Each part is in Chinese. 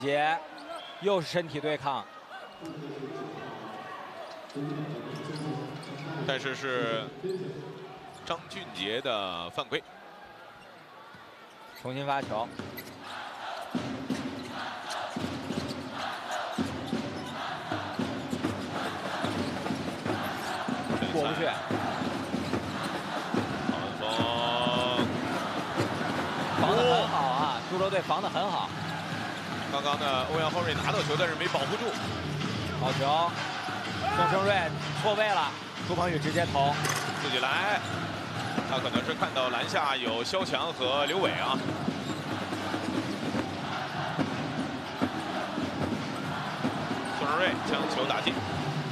杰又是身体对抗， 但是张俊杰的犯规， 重新发球。过不去。 黄蜂防得很好啊，株洲队防得很好。 刚刚呢，欧阳浩瑞拿到球，但是没保护住。 好球，宋胜瑞错位了，朱鹏宇直接投， 自己来。他可能是看到篮下有肖强和刘伟啊。宋胜瑞将球打进。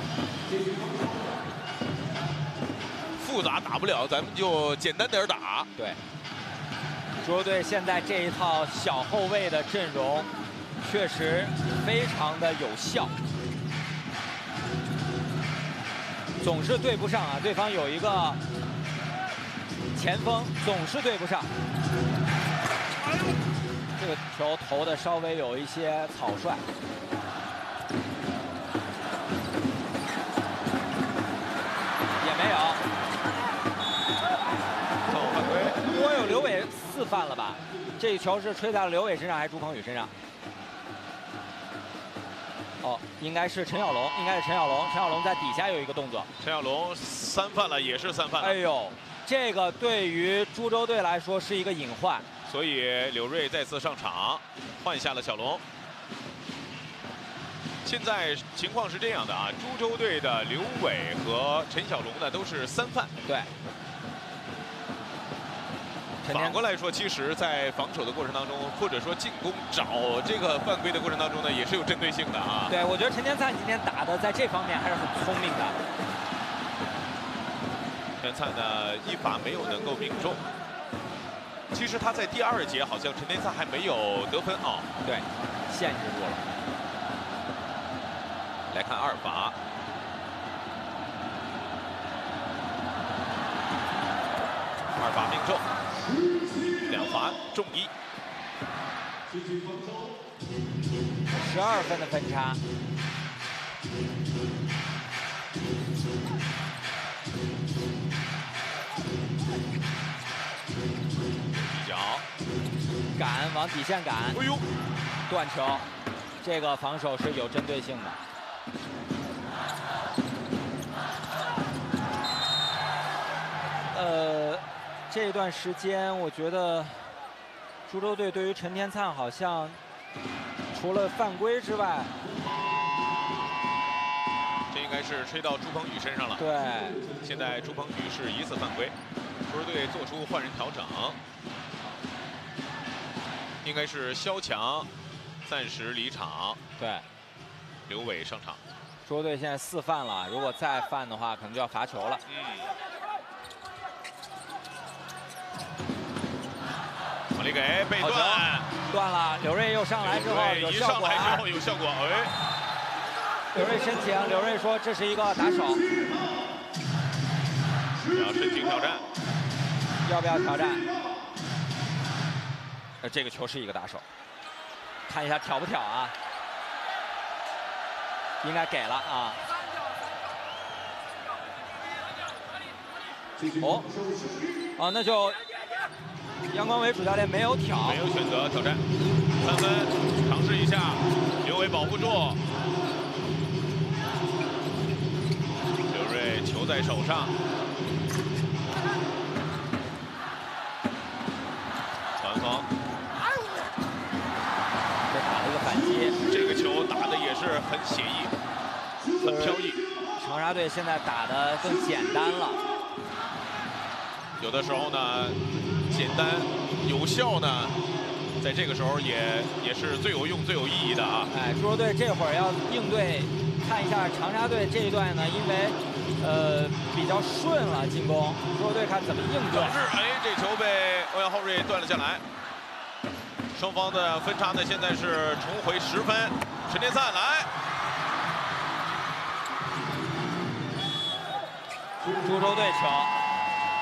复杂打不了，咱们就简单点打。 对，株洲队现在这一套小后卫的阵容。 确实非常的有效，总是对不上啊！对方有一个前锋，总是对不上。这个球投的稍微有一些草率，也没有。 犯规， 我有刘伟4犯了吧？这一球是吹在了刘伟身上还是朱鹏宇身上？ 哦，应该是陈小龙，应该是陈小龙。陈小龙在底下有一个动作。 陈小龙3犯了，也是3犯了。 哎呦，这个对于株洲队来说是一个隐患。 所以柳瑞再次上场，换下了小龙。现在情况是这样的啊，株洲队的刘伟和陈小龙呢都是3犯。 对。 反过来说，其实，在防守的过程当中，或者说进攻找这个犯规的过程当中呢，也是有针对性的啊。 对，我觉得陈天灿今天打的在这方面还是很聪明的。 陈灿呢，一罚没有能够命中。其实他在第2节好像陈天灿还没有得分啊。 对，限制住了。 来看2罚。 2罚命中，2罚中1。 12分的分差。 一脚， 赶往底线赶。 哎呦， 断球，这个防守是有针对性的。 这段时间我觉得，株洲队对于陈天灿好像除了犯规之外， 这应该是吹到朱鹏宇身上了。 对， 现在朱鹏宇是疑似犯规，株洲队做出换人调整，应该是肖强暂时离场， 对， 刘伟上场。 株洲队现在4犯了，如果再犯的话，可能就要罚球了。 往里给被断， 断了。刘瑞又上来之后有效果， 一上来之后有效果，哎。 刘瑞申请，刘瑞说这是一个打手， 要申请挑战， 要不要挑战？这个球是一个打手，看一下挑不挑啊？应该给了啊。哦，啊，那就。 杨光伟主教练没有挑， 没有选择挑战，3分，尝试一下，刘伟保护住，刘瑞球在手上，传锋， 这打了一个反击， 这个球打的也是很写意，很飘逸。 长沙队现在打的更简单了， 有的时候呢。 简单有效呢，在这个时候也是最有用、最有意义的啊！ 哎，株洲队这会儿要应对，看一下长沙队这一段呢，因为比较顺了进攻，株洲队看怎么应对。 哎，这球被欧阳浩瑞断了下来。双方的分差呢，现在是重回10分。陈天灿来， 株洲队球。